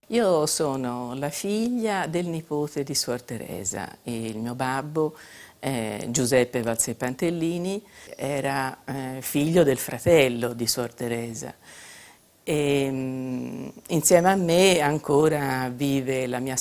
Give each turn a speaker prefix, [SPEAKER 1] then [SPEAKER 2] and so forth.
[SPEAKER 1] Io sono la figlia del nipote di Suor Teresa. Il mio babbo, Giuseppe Valsei Pantellini, era figlio del fratello di Suor Teresa. Insieme a me ancora vive la mia